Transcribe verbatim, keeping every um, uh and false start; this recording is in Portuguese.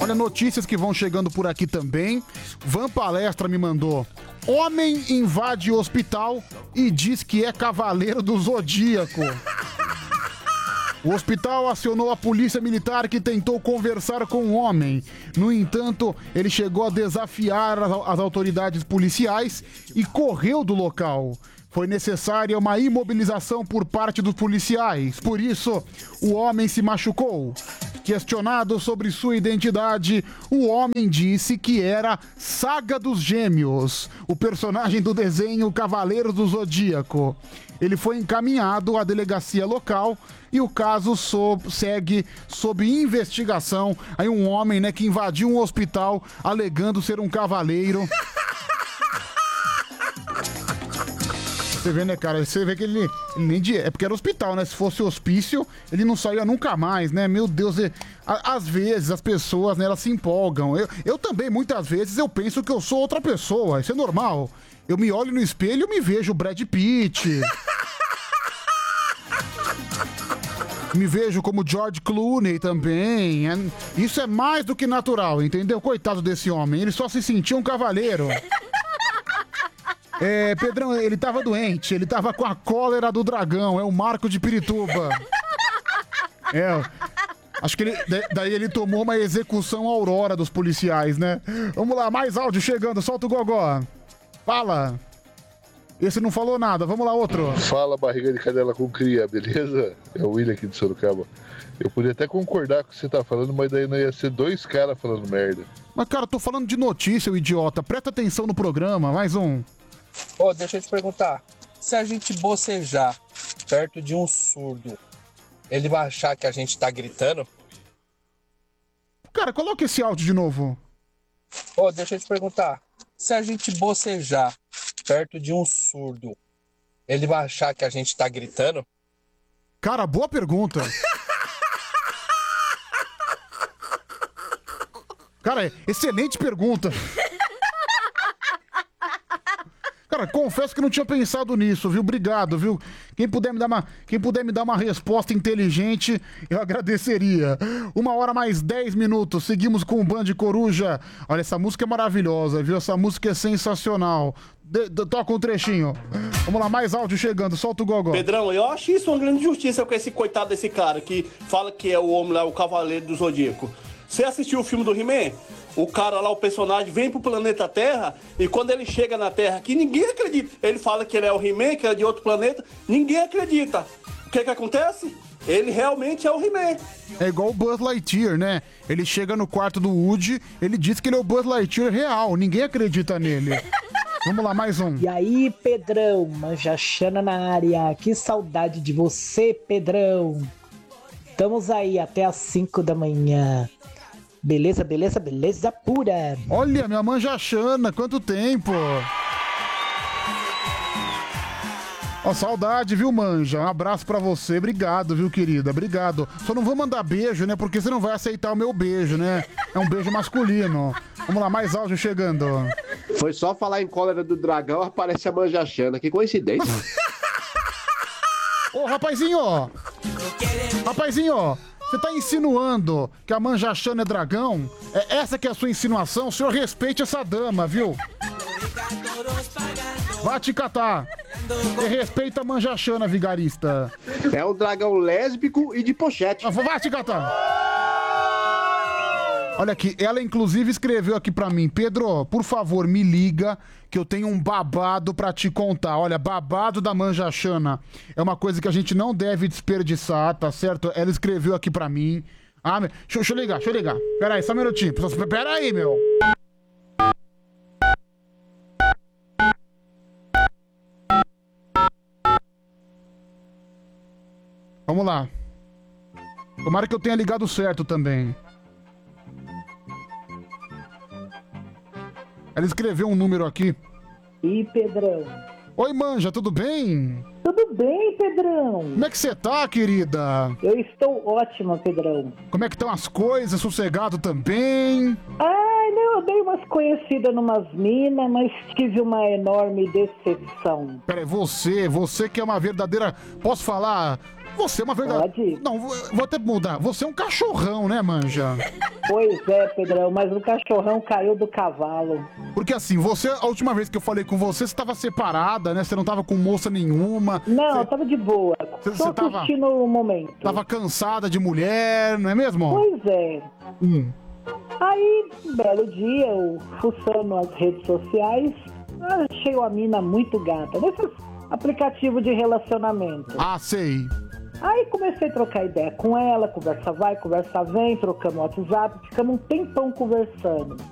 Olha, notícias que vão chegando por aqui também. Van Palestra me mandou. Homem invade hospital e diz que é cavaleiro do Zodíaco. O hospital acionou a polícia militar que tentou conversar com o homem. No entanto, ele chegou a desafiar as, as autoridades policiais e correu do local. Foi necessária uma imobilização por parte dos policiais. Por isso, o homem se machucou. Questionado sobre sua identidade, o homem disse que era Saga dos Gêmeos, o personagem do desenho Cavaleiros do Zodíaco. Ele foi encaminhado à delegacia local e o caso sob, segue sob investigação. Aí um homem, né, que invadiu um hospital alegando ser um cavaleiro. Você vê, né, cara? Você vê que ele, ele nem de... É porque era hospital, né? Se fosse hospício, ele não saía nunca mais, né? Meu Deus, é... às vezes as pessoas, né, elas se empolgam. Eu, eu também, muitas vezes, eu penso que eu sou outra pessoa. Isso é normal. Eu me olho no espelho e me vejo o Brad Pitt. Me vejo como George Clooney também. É... Isso é mais do que natural, entendeu? Coitado desse homem. Ele só se sentia um cavaleiro. É, Pedrão, ele tava doente, ele tava com a cólera do dragão, é o Marco de Pirituba. É, acho que ele, daí ele tomou uma execução aurora dos policiais, né? Vamos lá, mais áudio chegando, solta o gogó. Fala. Esse não falou nada, vamos lá, outro. Fala, barriga de cadela com cria, beleza? É o William aqui de Sorocaba. Eu podia até concordar com o que você tá falando, mas daí não ia ser dois caras falando merda. Mas, cara, eu tô falando de notícia, o idiota. Presta atenção no programa, mais um. Ô, oh, deixa eu te perguntar. Se a gente bocejar perto de um surdo, ele vai achar que a gente tá gritando? Cara, coloca esse áudio de novo. Ô, oh, deixa eu te perguntar. Se a gente bocejar perto de um surdo, ele vai achar que a gente tá gritando? Cara, boa pergunta. Cara, excelente pergunta. Cara, confesso que não tinha pensado nisso, viu? Obrigado, viu? Quem puder me dar uma, quem puder me dar uma resposta inteligente, eu agradeceria. Uma hora mais dez minutos, seguimos com o Band Coruja. Olha, essa música é maravilhosa, viu? Essa música é sensacional. De, de, toca um trechinho. Vamos lá, mais áudio chegando, solta o gogó. Pedrão, eu acho isso uma grande injustiça com esse coitado desse cara que fala que é o homem lá, o cavaleiro do Zodíaco. Você assistiu o filme do He-Man? O cara lá, o personagem, vem pro planeta Terra e quando ele chega na Terra aqui, ninguém acredita. Ele fala que ele é o He-Man, que é de outro planeta, ninguém acredita. O que que acontece? Ele realmente é o He-Man. É igual o Buzz Lightyear, né? Ele chega no quarto do Woody, ele diz que ele é o Buzz Lightyear real, ninguém acredita nele. Vamos lá, mais um. E aí, Pedrão, Manjachana na área, que saudade de você, Pedrão. Estamos aí até às cinco da manhã. Beleza, beleza, beleza pura. Olha, minha Manjachana, quanto tempo. Ó, saudade, viu, Manja? Um abraço pra você, obrigado, viu, querida, obrigado. Só não vou mandar beijo, né, porque você não vai aceitar o meu beijo, né? É um beijo masculino. Vamos lá, mais áudio chegando. Foi só falar em cólera do dragão, aparece a Manjachana, que coincidência. Ô, rapazinho, ó. Rapazinho, ó. Você tá insinuando que a Manjachana é dragão? É essa que é a sua insinuação? O senhor respeite essa dama, viu? Vá te catar. E respeita a Manjachana, vigarista. É um dragão lésbico e de pochete. Vá te catar. Olha aqui, ela inclusive escreveu aqui pra mim: Pedro, por favor, me liga que eu tenho um babado pra te contar. Olha, babado da Manjachana é uma coisa que a gente não deve desperdiçar, tá certo? Ela escreveu aqui pra mim. Ah, meu... deixa, deixa eu ligar, deixa eu ligar. Pera aí, só um minutinho. Pera aí, meu. Vamos lá. Tomara que eu tenha ligado certo também. Ela escreveu um número aqui. E Pedrão? Oi, Manja, tudo bem? Tudo bem, Pedrão? Como é que você tá, querida? Eu estou ótima, Pedrão. Como é que estão as coisas? Sossegado também? Ai, não, eu dei umas conhecidas numas minas, mas tive uma enorme decepção. Peraí, você, você que é uma verdadeira... Posso falar? Você é uma verdadeira... Pode. Não, vou vou até mudar. Você é um cachorrão, né, Manja? Pois é, Pedrão, mas o cachorrão caiu do cavalo. Porque assim, você, a última vez que eu falei com você, você tava separada, né? Você não tava com moça nenhuma. Não, Você eu tava de boa. Cê- Só cê tava- curtindo o momento. tava cansada de mulher, não é mesmo? Pois é. Hum. Aí, um belo dia, eu fuçando as redes sociais, achei uma mina muito gata, nesses aplicativos de relacionamento. Ah, sei. Aí comecei a trocar ideia com ela, conversa vai, conversa vem, trocamos WhatsApp, ficamos um tempão conversando.